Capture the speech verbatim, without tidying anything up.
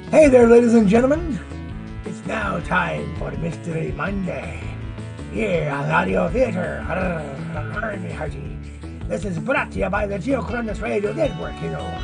Hey there, ladies and gentlemen. It's now time for Mystery Monday here on Audio Theater. Hardy. This is brought to you by the Geochronus Radio Network, you know.